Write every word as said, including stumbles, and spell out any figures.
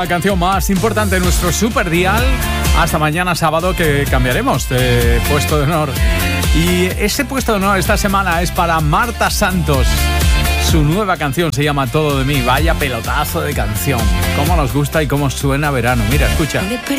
La canción más importante de nuestro Super Dial. Hasta mañana sábado, que cambiaremos de puesto de honor. Y ese puesto de honor esta semana es para Marta Santos. Su nueva canción se llama Todo de mí. Vaya pelotazo de canción. Cómo nos gusta y cómo suena verano. Mira, escucha.